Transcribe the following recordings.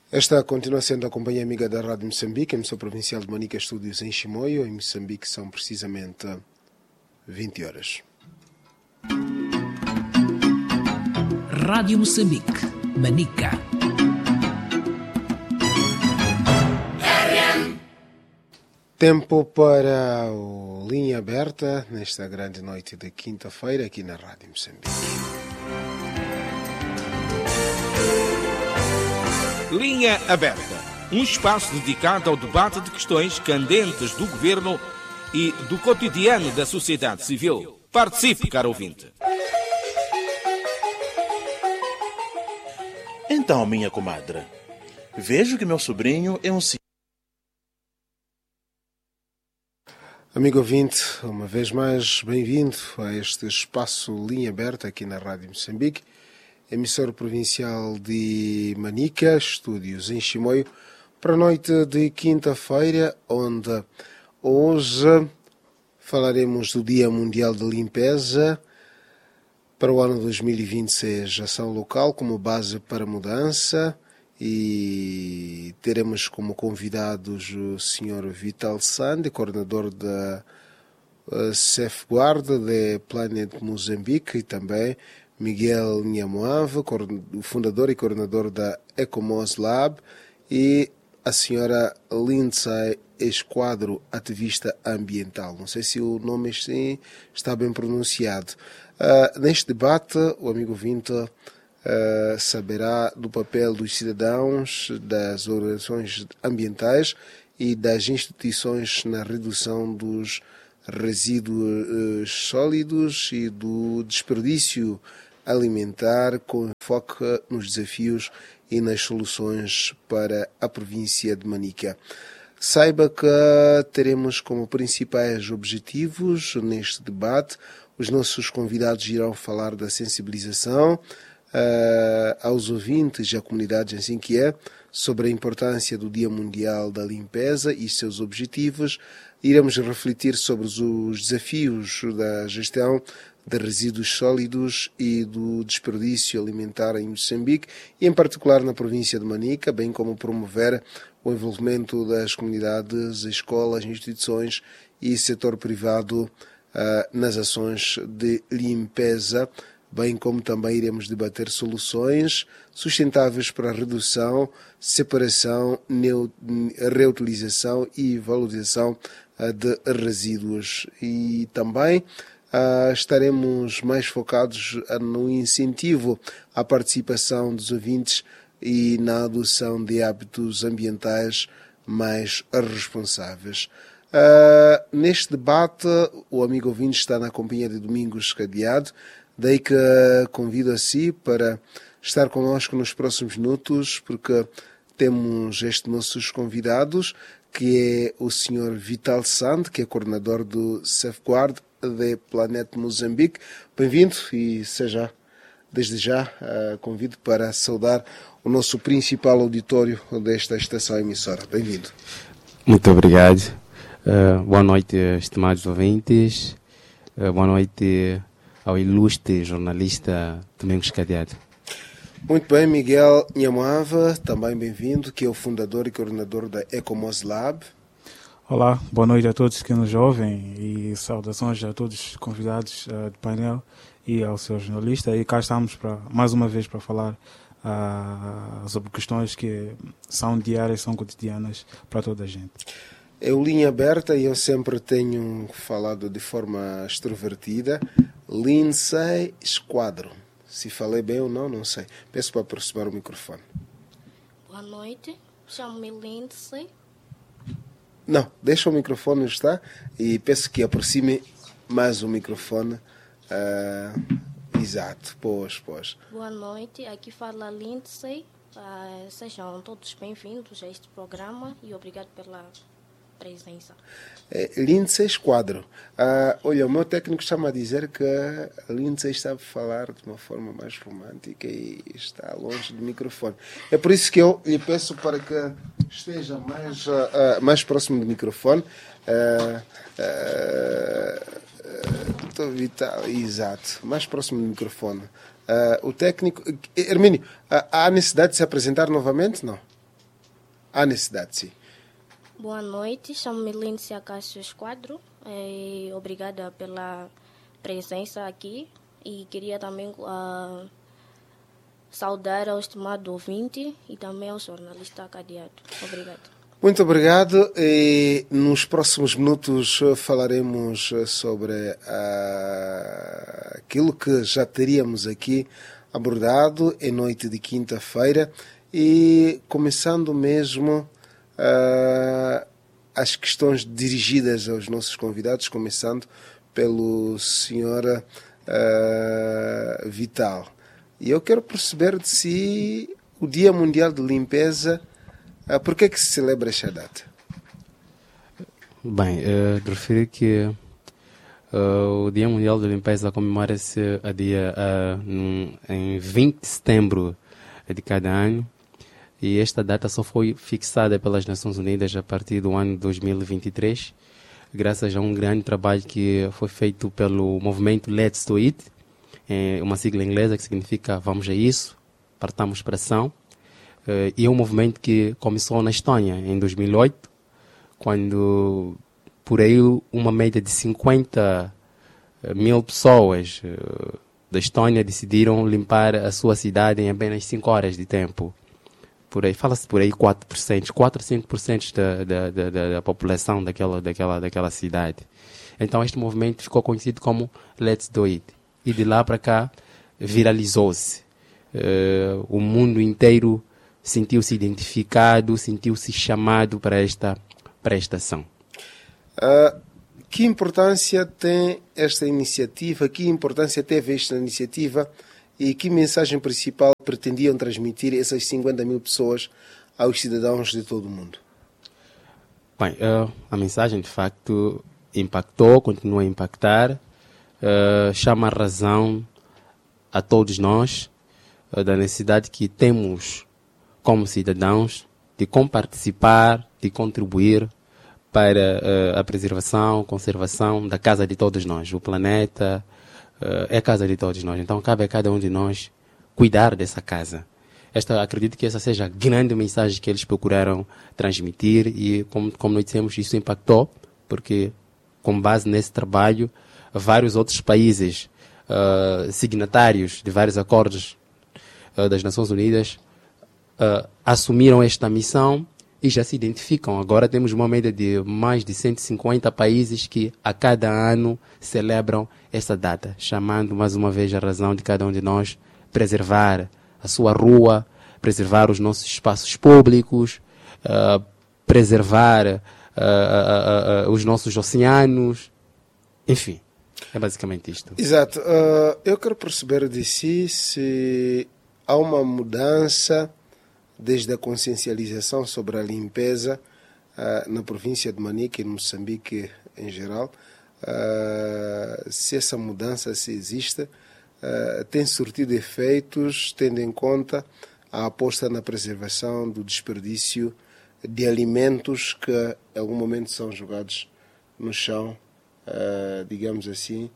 Esta continua sendo a companhia amiga da Rádio Moçambique, emissora provincial de Manica, estúdios em Chimoio. Em Moçambique são precisamente 20 horas. Rádio Moçambique, Manica. Tempo para o Linha Aberta, nesta grande noite de quinta-feira, aqui na Rádio Moçambique. Linha Aberta, um espaço dedicado ao debate de questões candentes do governo e do cotidiano da sociedade civil. Participe, caro ouvinte. Então, minha comadre, vejo que meu sobrinho é um... Amigo ouvinte, uma vez mais, bem-vindo a este espaço Linha Aberta aqui na Rádio Moçambique, emissora provincial de Manica, estúdios em Chimoio, para a noite de quinta-feira, onde hoje falaremos do Dia Mundial de Limpeza para o ano 2026, ação local como base para mudança, e teremos como convidados o Sr. Vital Sand, coordenador da Safeguard de Planet Moçambique, e também Miguel Nhamoava, fundador e coordenador da Ecomos Lab, e a senhora Lindsay Esquadro, ativista ambiental. Não sei se o nome assim está bem pronunciado. Neste debate, o amigo ouvinte saberá do papel dos cidadãos, das organizações ambientais e das instituições na redução dos resíduos sólidos e do desperdício alimentar, com foco nos desafios e nas soluções para a província de Manica. Saiba que teremos como principais objetivos neste debate, os nossos convidados irão falar da sensibilização aos ouvintes e à comunidade assim que é, sobre a importância do Dia Mundial da Limpeza e seus objetivos. Iremos refletir sobre os desafios da gestão de resíduos sólidos e do desperdício alimentar em Moçambique e em particular na província de Manica, bem como promover o envolvimento das comunidades, escolas, instituições e setor privado nas ações de limpeza, bem como também iremos debater soluções sustentáveis para a redução, separação, reutilização e valorização de resíduos. E também estaremos mais focados no incentivo à participação dos ouvintes e na adoção de hábitos ambientais mais responsáveis. Neste debate, o amigo ouvinte está na companhia de Domingos Cadeado, daí que convido a si para estar connosco nos próximos minutos, porque temos estes nossos convidados, que é o Sr. Vital Sand, que é coordenador do Safeguard de Planet Moçambique. Bem-vindo e seja, desde já, convido para saudar o nosso principal auditório desta estação emissora. Bem-vindo. Muito obrigado. Boa noite, estimados ouvintes. Boa noite ao ilustre jornalista Domingos Cadeado. Muito bem, Miguel Nhamoava, também bem-vindo, que é o fundador e coordenador da Ecomos Lab. Olá, boa noite a todos que nos ouvem e saudações a todos os convidados do painel e ao seu jornalista. E cá estamos mais uma vez para falar sobre questões que são diárias, são cotidianas para toda a gente. É o Linha Aberta e eu sempre tenho falado de forma extrovertida. Lindsay Esquadro. Se falei bem ou não, não sei. Peço para aproximar o microfone. Boa noite, chamo-me Lindsay. Não, deixa o microfone estar e peço que aproxime mais o microfone. Exato, pois. Boa noite, aqui fala Lindsay. Sejam todos bem-vindos a este programa e obrigado pela presença. Lindsay Esquadro. Olha, o meu técnico está-me a dizer que a Lindsay está a falar de uma forma mais romântica e está longe do microfone. É por isso que eu lhe peço para que esteja mais próximo do microfone. Estou vital, exato, mais próximo do microfone. O técnico... Hermínio, há necessidade de se apresentar novamente? Não? há necessidade, sim. Boa noite, chamo-me Líncia Cássio Esquadro. Obrigada pela presença aqui e queria também saudar ao estimado ouvinte e também ao jornalista cadeado. Obrigada. Muito obrigado. E nos próximos minutos falaremos sobre aquilo que já teríamos aqui abordado em noite de quinta-feira e começando mesmo as questões dirigidas aos nossos convidados, começando pelo Sr. Vital. E eu quero perceber de si o Dia Mundial de Limpeza. Por que se celebra esta data? Bem, refiro que o Dia Mundial de Limpeza comemora-se em 20 de setembro de cada ano. E esta data só foi fixada pelas Nações Unidas a partir do ano 2023, graças a um grande trabalho que foi feito pelo movimento Let's Do It, uma sigla inglesa que significa vamos a isso, partamos para ação. E é um movimento que começou na Estónia em 2008, quando por aí uma média de 50 mil pessoas da Estónia decidiram limpar a sua cidade em apenas 5 horas de tempo. Por aí, fala-se por aí 4%, 4 a 5% da população daquela cidade. Então este movimento ficou conhecido como Let's Do It. E de lá para cá viralizou-se. O mundo inteiro sentiu-se identificado, sentiu-se chamado para esta ação. Que importância tem esta iniciativa? Que importância teve esta iniciativa? E que mensagem principal pretendiam transmitir essas 50 mil pessoas aos cidadãos de todo o mundo? Bem, a mensagem de facto impactou, continua a impactar, chama a razão a todos nós da necessidade que temos como cidadãos de comparticipar, de contribuir para a preservação, conservação da casa de todos nós. O planeta é a casa de todos nós, então cabe a cada um de nós cuidar dessa casa. Acredito que essa seja a grande mensagem que eles procuraram transmitir e, como nós dissemos, isso impactou, porque com base nesse trabalho, vários outros países signatários de vários acordos das Nações Unidas assumiram esta missão e já se identificam. Agora temos uma média de mais de 150 países que a cada ano celebram esta data, chamando mais uma vez a razão de cada um de nós preservar a sua rua, preservar os nossos espaços públicos, preservar os nossos oceanos, enfim, é basicamente isto. Exato. Eu quero perceber de si se há uma mudança desde a consciencialização sobre a limpeza na província de Manica e no Moçambique em geral, se essa mudança, se existe, tem surtido efeitos, tendo em conta a aposta na preservação do desperdício de alimentos que em algum momento são jogados no chão, digamos assim,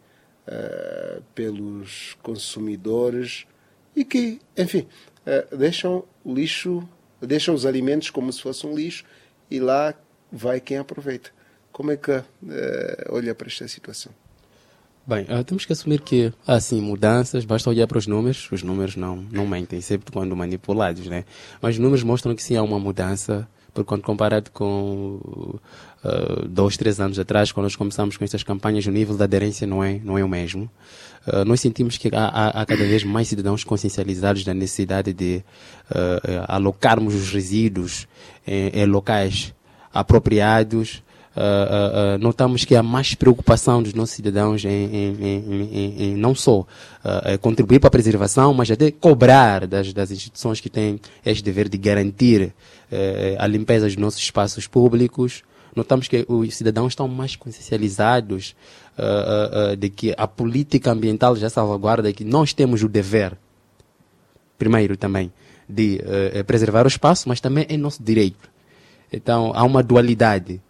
pelos consumidores e que, enfim, deixam o lixo, deixam os alimentos como se fosse um lixo e lá vai quem aproveita. Como é que olha para esta situação? Bem, temos que assumir que há sim mudanças, basta olhar para os números não mentem, sempre quando manipulados, né? Mas os números mostram que sim há uma mudança, porque quando comparado com 2, 3 anos atrás, quando nós começamos com estas campanhas, o nível de aderência não é o mesmo. Nós sentimos que há cada vez mais cidadãos consciencializados da necessidade de alocarmos os resíduos em locais apropriados. Notamos que há mais preocupação dos nossos cidadãos em não só contribuir para a preservação, mas até cobrar das instituições que têm este dever de garantir a limpeza dos nossos espaços públicos. Notamos que os cidadãos estão mais consciencializados de que a política ambiental já salvaguarda que nós temos o dever, primeiro também, de preservar o espaço, mas também é nosso direito. Então, há uma dualidade.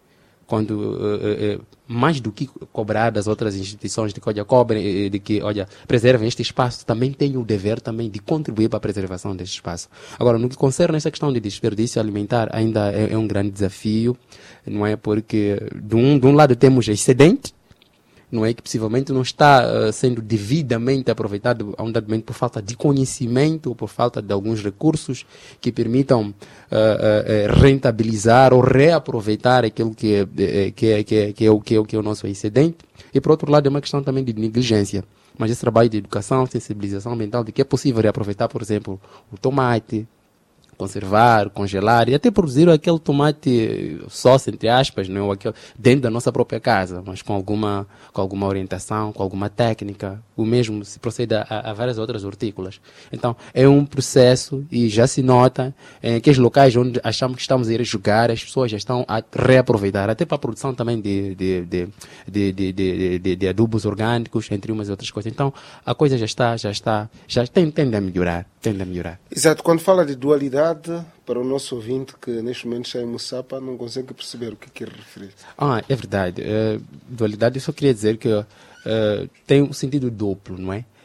quando mais do que cobrar das outras instituições de que, olha, cobrem, de que, olha, preservem este espaço, também tem o dever também de contribuir para a preservação deste espaço. Agora, no que concerne esta questão de desperdício alimentar, ainda é um grande desafio, não é? Porque de um lado temos excedente, não é, que possivelmente não está sendo devidamente aproveitado a um dado momento por falta de conhecimento ou por falta de alguns recursos que permitam rentabilizar ou reaproveitar aquilo que é o nosso excedente. E por outro lado é uma questão também de negligência. Mas esse trabalho de educação, sensibilização ambiental, de que é possível reaproveitar, por exemplo, o tomate, conservar, congelar e até produzir aquele tomate sócio, entre aspas, não é? Dentro da nossa própria casa, mas com alguma orientação, com alguma técnica. O mesmo se procede a várias outras hortícolas. Então, é um processo e já se nota que os locais onde achamos que estamos a ir jogar, as pessoas já estão a reaproveitar, até para a produção também de adubos orgânicos, entre umas e outras coisas. Então, a coisa já tende a melhorar. Exato. Quando fala de dualidade, para o nosso ouvinte que neste momento está em Moçapa, não consegue perceber o que quer referir. É verdade. Dualidade, eu só queria dizer que tem um sentido duplo, não é?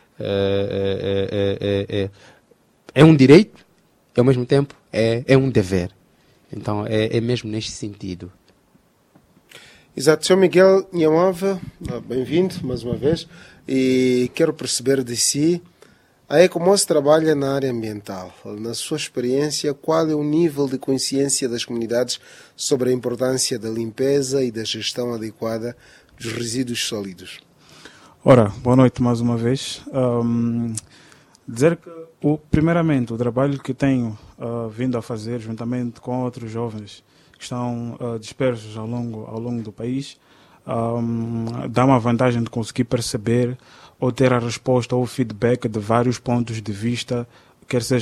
É um direito e ao mesmo tempo é um dever. Então é mesmo neste sentido. Exato. Sr. Miguel Nhamava, bem-vindo mais uma vez, e quero perceber de si. A Ecomos trabalha na área ambiental. Na sua experiência, qual é o nível de consciência das comunidades sobre a importância da limpeza e da gestão adequada dos resíduos sólidos? Ora, boa noite mais uma vez. Dizer que, primeiramente, o trabalho que tenho vindo a fazer, juntamente com outros jovens que estão dispersos ao longo do país, dá uma vantagem de conseguir perceber ou ter a resposta ou o feedback de vários pontos de vista, quer seja